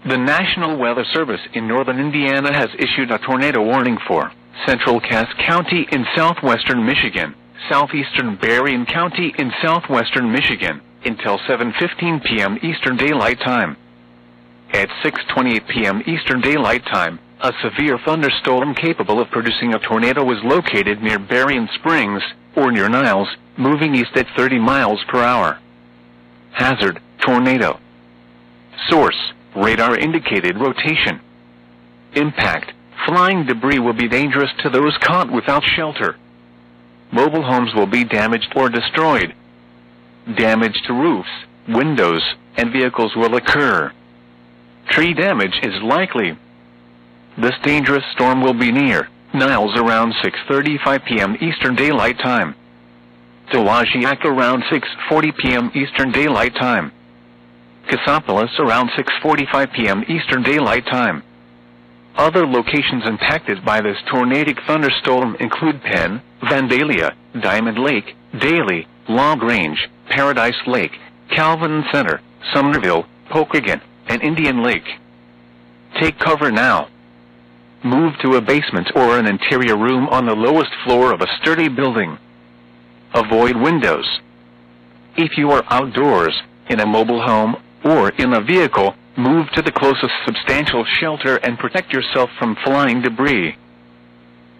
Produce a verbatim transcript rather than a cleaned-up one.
The National Weather Service in northern Indiana has issued a tornado warning for central Cass County in southwestern Michigan, southeastern Berrien County in southwestern Michigan, until seven fifteen p m Eastern Daylight Time. At six twenty-eight p m Eastern Daylight Time, a severe thunderstorm capable of producing a tornado was located near Berrien Springs, or near Niles, moving east at thirty miles per hour. Hazard: tornado. Source: radar indicated rotation. Impact: flying debris will be dangerous to those caught without shelter. Mobile homes will be damaged or destroyed. Damage to roofs, windows, and vehicles will occur. Tree damage is likely. This dangerous storm will be near Niles around six thirty-five p m Eastern Daylight Time. Dowagiac around six forty p m Eastern Daylight Time. Cassopolis around six forty-five p m Eastern Daylight Time. Other locations impacted by this tornadic thunderstorm include Penn, Vandalia, Diamond Lake, Daly, LaGrange, Paradise Lake, Calvin Center, Sumnerville, Pokagon, and Indian Lake. Take cover now. Move to a basement or an interior room on the lowest floor of a sturdy building. Avoid windows. If you are outdoors, in a mobile home, or in a vehicle, move to the closest substantial shelter and protect yourself from flying debris.